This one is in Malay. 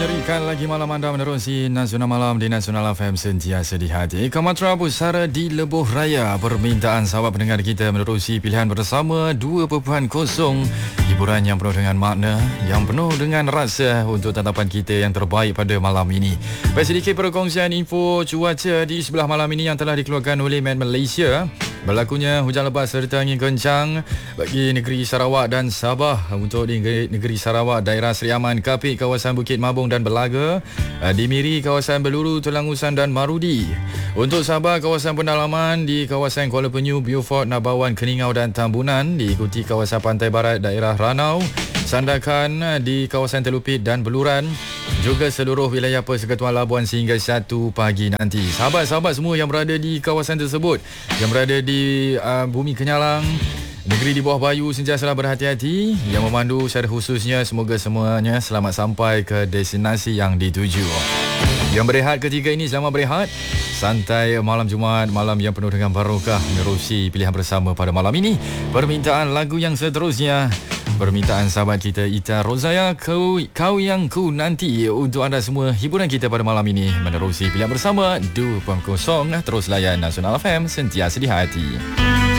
menyerikan lagi malam anda menerusi Nasional Malam di Nasional FM sentiasa di hati. Kamatra Pusara di Lebuh Raya. Permintaan sahabat pendengar kita menerusi pilihan bersama 2.0. Hiburan yang penuh dengan makna, yang penuh dengan rasa untuk tatapan kita yang terbaik pada malam ini. Baik, sedikit perkongsian info cuaca di sebelah malam ini yang telah dikeluarkan oleh Met Malaysia. Berlakunya hujan lebat serta angin kencang bagi negeri Sarawak dan Sabah. Untuk di negeri Sarawak, daerah Seri Aman, Kapit, kawasan Bukit Mabung dan Belaga, di Miri, kawasan Beluru, Telangusan dan Marudi. Untuk Sabah, kawasan pendalaman di kawasan Kuala Penyu, Beaufort, Nabawan, Keningau dan Tambunan. Diikuti kawasan pantai barat daerah Ranau, Sandakan di kawasan Telupit dan Beluran, juga seluruh wilayah Persekutuan Labuan sehingga 1 pagi nanti. Sahabat-sahabat semua yang berada di kawasan tersebut, yang berada di Bumi Kenyalang, negeri di bawah Bayu, sentiasalah berhati-hati. Yang memandu secara khususnya, semoga semuanya selamat sampai ke destinasi yang dituju. Yang berehat ketika ini, selamat berehat. Santai malam Jumaat, malam yang penuh dengan barokah. Menerusi pilihan bersama pada malam ini. Permintaan lagu yang seterusnya, permintaan sahabat kita Ita Rozaya, kau yang ku nanti. Untuk anda semua, hiburan kita pada malam ini menerusi pilihan bersama 2.0. Terus layan Nasional FM sentiasa di hati.